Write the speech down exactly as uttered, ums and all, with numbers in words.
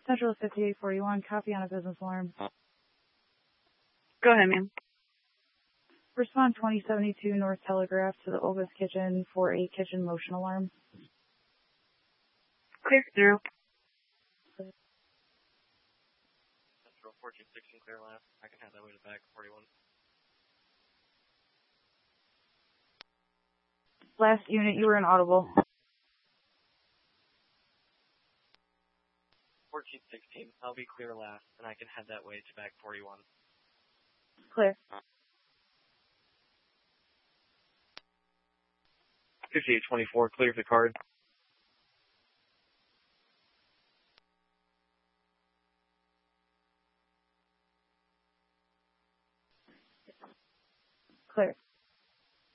Central fifty-eight forty-one, copy on a business alarm. Go ahead, ma'am. Respond twenty seventy-two North Telegraph to the Obis Kitchen for a kitchen motion alarm. Clear through. Central fourteen sixteen, clear last. I can have that way to back forty-one. Last unit, you were inaudible. fourteen sixteen, I'll be clear last, and I can head that way to back forty-one. Clear. fifty-eight twenty-four, clear for the card.